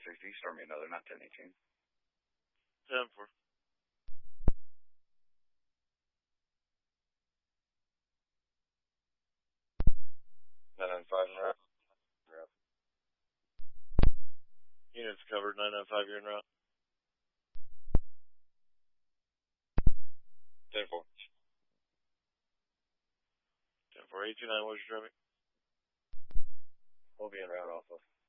860, start me another, not 1018. 10-4. 995 en route. Units covered, 995, you're en route. 10-4. 10-4, 829, what's your traffic? We'll be en route also.